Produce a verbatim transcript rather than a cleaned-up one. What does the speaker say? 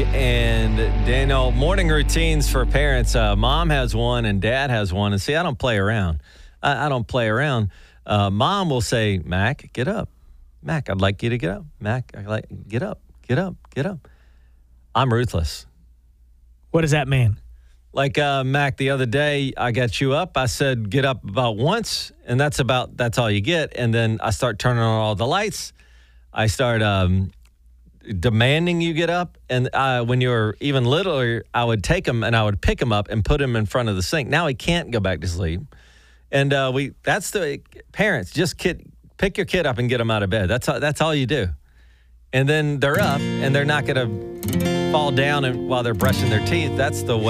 and Daniel. Morning routines for parents. Uh, Mom has one and Dad has one. And see, I don't play around. I, I don't play around. Uh, Mom will say, Mac, get up. Mac, I'd like you to get up. Mac, I'd like get up, get up, get up. I'm ruthless. What does that mean? Like, uh, Mac, the other day, I got you up. I said, get up about once, and that's about, that's all you get. And then I start turning on all the lights. I start um, demanding you get up. And uh, when you were even littler, I would take him and I would pick him up and put him in front of the sink. Now he can't go back to sleep. And uh, we, that's the, parents, just kid, pick your kid up and get them out of bed. That's all, that's all you do. And then they're up, and they're not going to fall down and, while they're brushing their teeth. That's the way.